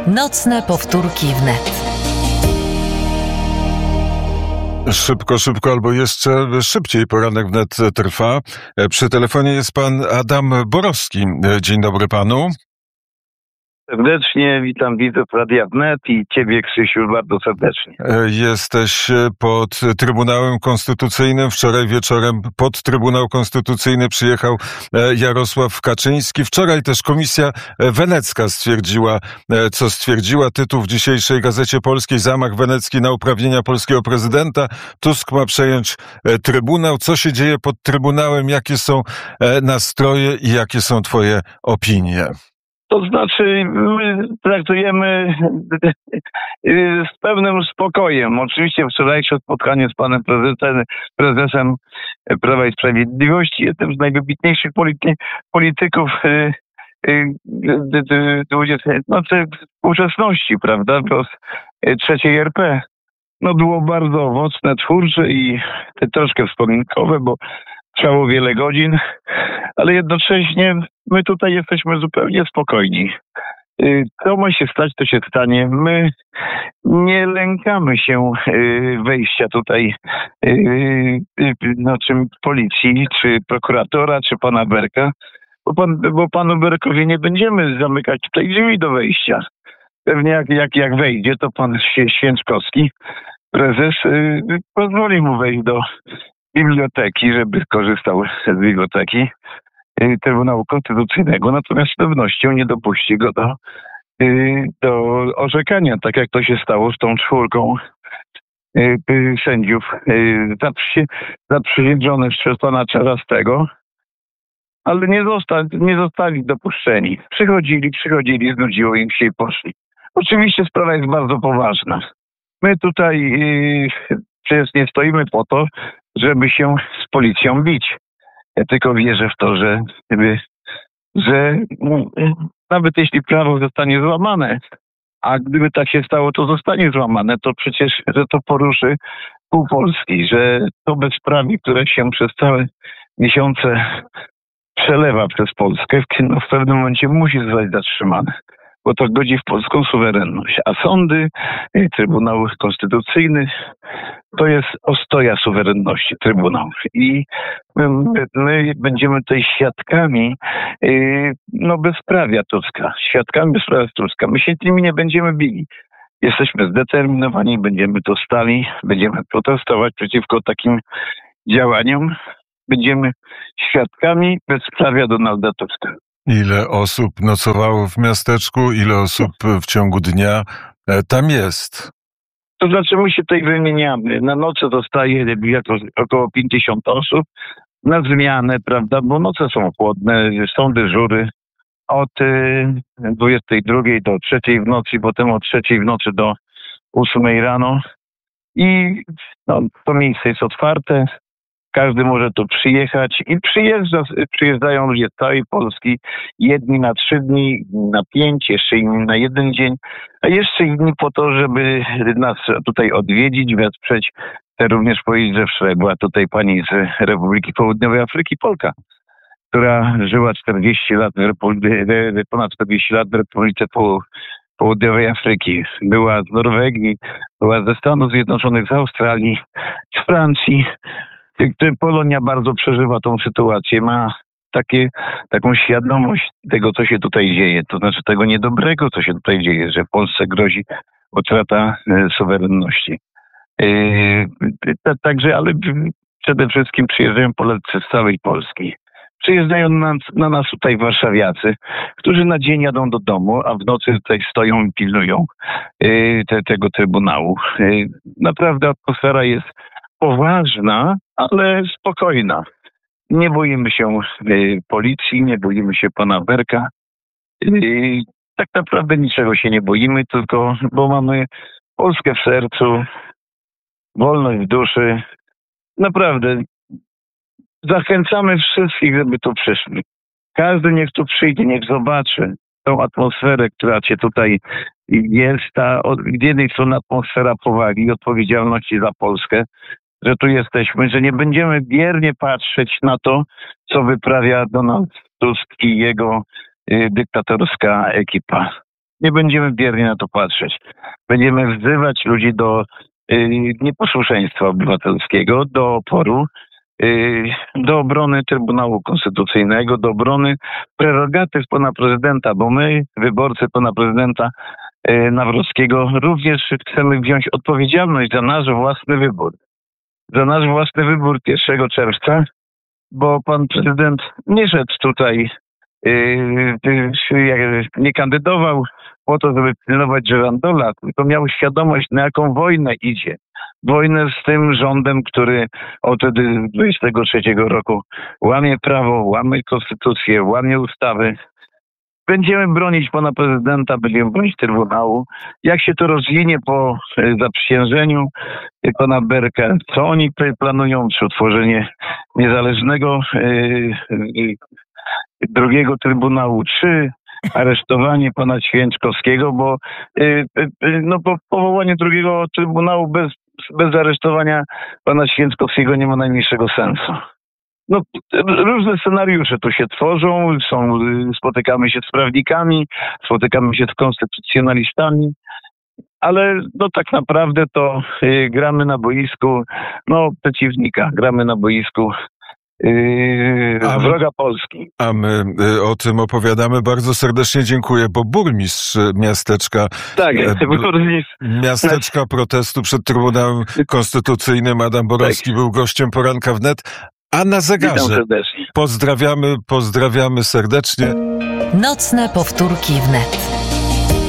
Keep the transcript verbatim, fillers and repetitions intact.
Nocne powtórki wnet. Szybko, szybko albo jeszcze szybciej poranek wnet trwa. Przy telefonie jest pan Adam Borowski. Dzień dobry panu. Serdecznie witam widzów Radia Wnet i ciebie, Krzysiu, bardzo serdecznie. Jesteś pod Trybunałem Konstytucyjnym. Wczoraj wieczorem pod Trybunał Konstytucyjny przyjechał Jarosław Kaczyński. Wczoraj też Komisja Wenecka stwierdziła, co stwierdziła. Tytuł w dzisiejszej Gazecie Polskiej: zamach wenecki na uprawnienia polskiego prezydenta. Tusk ma przejąć Trybunał. Co się dzieje pod Trybunałem? Jakie są nastroje i jakie są twoje opinie? To znaczy, my traktujemy z pewnym spokojem. Oczywiście wczorajsze spotkanie z panem prezesem, prezesem Prawa i Sprawiedliwości, jednym z najwybitniejszych polity, polityków znaczy współczesności, prawda, trzeciej R P. No było bardzo owocne, twórcze i troszkę wspominkowe, bo trwało wiele godzin, ale jednocześnie my tutaj jesteśmy zupełnie spokojni. Co ma się stać, to się stanie. My nie lękamy się wejścia tutaj no, czym policji, czy prokuratora, czy pana Berka, bo, pan, bo panu Berkowi nie będziemy zamykać tutaj drzwi do wejścia. Pewnie jak, jak, jak wejdzie, to pan Święczkowski, prezes, pozwoli mu wejść do biblioteki, żeby korzystał z biblioteki Trybunału Konstytucyjnego, natomiast z pewnością nie dopuści go do, do orzekania, tak jak to się stało z tą czwórką sędziów zaprzysiężonych przez pana Czarzastego, ale nie zostali, nie zostali dopuszczeni. Przychodzili, przychodzili, znudziło im się i poszli. Oczywiście sprawa jest bardzo poważna. My tutaj przecież nie stoimy po to, żeby się z policją bić. Ja tylko wierzę w to, że, że no, nawet jeśli prawo zostanie złamane, a gdyby tak się stało, to zostanie złamane, to przecież, że to poruszy pół Polski, że to bezprawie, które się przez całe miesiące przelewa przez Polskę, no w pewnym momencie musi zostać zatrzymane, bo to godzi w polską suwerenność. A sądy, Trybunał Konstytucyjny to jest ostoja suwerenności Trybunału. I my, my będziemy tutaj świadkami no, bezprawia Tuska. Świadkami bezprawia Tuska. My się nimi nie będziemy bili. Jesteśmy zdeterminowani, będziemy to stali, będziemy protestować przeciwko takim działaniom. Będziemy świadkami bezprawia Donalda Tuska. Ile osób nocowało w miasteczku? Ile osób w ciągu dnia tam jest? To znaczy my się tutaj wymieniamy. Na noce zostaje około pięćdziesiąt osób. Na zmianę, prawda, bo noce są chłodne, są dyżury od dwudziestej drugiej do trzeciej w nocy, potem od trzeciej w nocy do ósmej rano. I no, to miejsce jest otwarte. Każdy może tu przyjechać i przyjeżdża, przyjeżdżają ludzie z całej Polski. Jedni na trzy dni, na pięć, jeszcze inni na jeden dzień, a jeszcze inni po to, żeby nas tutaj odwiedzić, wesprzeć. Chcę również powiedzieć, że wczoraj była tutaj pani z Republiki Południowej Afryki, Polka, która żyła czterdzieści lat, w Republi- ponad czterdzieści lat w Republice Południowej Afryki. Była z Norwegii, była ze Stanów Zjednoczonych, z Australii, z Francji. Polonia bardzo przeżywa tą sytuację, ma takie, taką świadomość tego, co się tutaj dzieje, to znaczy tego niedobrego, co się tutaj dzieje, że Polsce grozi utrata e, suwerenności. E, t- także, ale przede wszystkim przyjeżdżają Polacy z całej Polski. Przyjeżdżają na, na nas tutaj warszawiacy, którzy na dzień jadą do domu, a w nocy tutaj stoją i pilnują e, te, tego Trybunału. E, naprawdę atmosfera jest poważna, ale spokojna. Nie boimy się y, policji, nie boimy się pana Berka. Y, tak naprawdę niczego się nie boimy, tylko bo mamy Polskę w sercu, wolność w duszy. Naprawdę zachęcamy wszystkich, żeby tu przyszli. Każdy niech tu przyjdzie, niech zobaczy tą atmosferę, która cię tutaj jest. Ta, od, z jednej strony atmosfera powagi i odpowiedzialności za Polskę, że tu jesteśmy, że nie będziemy biernie patrzeć na to, co wyprawia Donald Tusk i jego y, dyktatorska ekipa. Nie będziemy biernie na to patrzeć. Będziemy wzywać ludzi do y, nieposłuszeństwa obywatelskiego, do oporu, y, do obrony Trybunału Konstytucyjnego, do obrony prerogatyw pana prezydenta, bo my, wyborcy pana prezydenta y, Nawrockiego, również chcemy wziąć odpowiedzialność za nasz własny wybór. Za nasz własny wybór pierwszego czerwca, bo pan prezydent nie szedł tutaj, yy, yy, nie kandydował po to, żeby pilnować Żerandola, tylko miał świadomość, na jaką wojnę idzie. Wojnę z tym rządem, który od dwudziestego trzeciego roku łamie prawo, łamie konstytucję, łamie ustawy. Będziemy bronić pana prezydenta, będziemy bronić Trybunału. Jak się to rozwinie po zaprzysiężeniu pana Berka, co oni planują, czy utworzenie niezależnego yy, yy, drugiego Trybunału, czy aresztowanie pana Święczkowskiego, bo yy, yy, no, po powołanie drugiego Trybunału bez, bez aresztowania pana Święczkowskiego nie ma najmniejszego sensu. No, różne scenariusze tu się tworzą, są, spotykamy się z prawnikami, spotykamy się z konstytucjonalistami, ale no tak naprawdę to y, gramy na boisku no, przeciwnika, gramy na boisku y, a my, wroga Polski. A my y, o tym opowiadamy. Bardzo serdecznie dziękuję, bo burmistrz miasteczka, tak, e, burmistrz. miasteczka protestu przed Trybunałem Konstytucyjnym Adam Borowski tak. był gościem Poranka Wnet. A na zegarze. Pozdrawiamy, pozdrawiamy serdecznie. Nocne powtórki wnet.